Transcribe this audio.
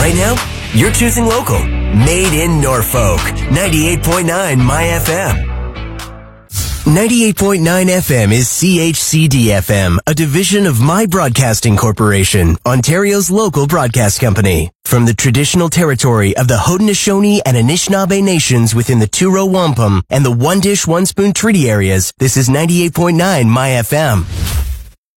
Right now, you're choosing local. Made in Norfolk. 98.9 My FM. 98.9 FM is CHCD FM, a division of My Broadcasting Corporation, Ontario's local broadcast company. From the traditional territory of the Haudenosaunee and Anishinaabe nations within the Two-Row Wampum and the One Dish, One Spoon Treaty areas, this is 98.9 My FM.